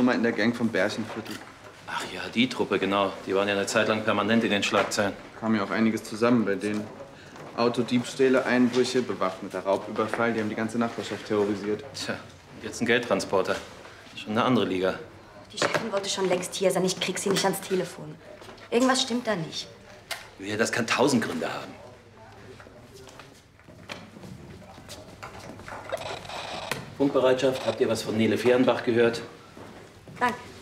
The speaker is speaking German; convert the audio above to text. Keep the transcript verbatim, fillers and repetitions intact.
Nummer in der Gang vom Bärchenviertel. Ach ja, die Truppe, genau. Die waren ja eine Zeit lang permanent in den Schlagzeilen. Kam ja auch einiges zusammen bei denen. Autodiebstähle, Einbrüche, bewaffneter Raubüberfall. Die haben die ganze Nachbarschaft terrorisiert. Tja, jetzt ein Geldtransporter. Schon eine andere Liga. Die Chefin wollte schon längst hier sein. Ich krieg sie nicht ans Telefon. Irgendwas stimmt da nicht. Ja, das kann tausend Gründe haben. Funkbereitschaft, habt ihr was von Nele Fehrenbach gehört? Danke.